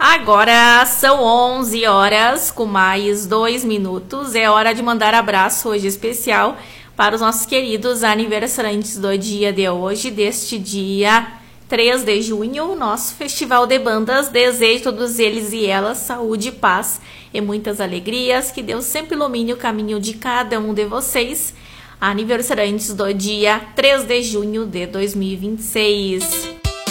Agora são 11 horas com mais 2 minutos. É hora de mandar abraço hoje especial para os nossos queridos aniversariantes do dia de hoje, deste dia 3 de junho, nosso Festival de Bandas. Desejo a todos eles e elas saúde, paz e muitas alegrias. Que Deus sempre ilumine o caminho de cada um de vocês, aniversariantes do dia 3 de junho de 2026.